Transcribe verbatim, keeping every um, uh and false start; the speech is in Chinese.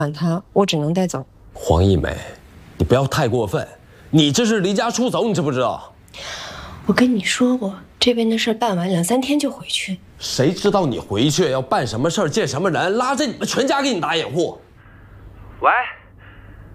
管他，我只能带走。 黄一梅，你不要太过分，你这是离家出走，你知不知道？ 我跟你说过，这边的事办完，两三天就回去。 谁知道你回去要办什么事儿，见什么人，拉着你们全家给你打掩护。 喂。